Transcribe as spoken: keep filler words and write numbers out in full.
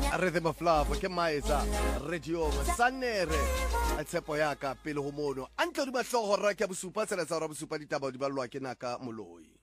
Rhythm of Love ke maetsa radio sanere a tshepo ya ka pele ho mono a ntlo di mahlogo ra ke bosupa tsela tsa ra bosupa ditaba di balwa ke naka moloi.